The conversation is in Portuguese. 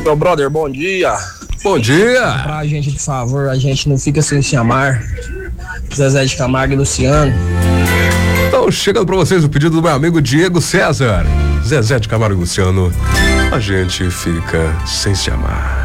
Meu brother, bom dia. Bom dia. Pra gente, por favor, a gente não fica sem se amar. Zezé de Camargo e Luciano. Então, chegando pra vocês o pedido do meu amigo Diego César. Zezé de Camargo e Luciano. A gente fica sem se amar.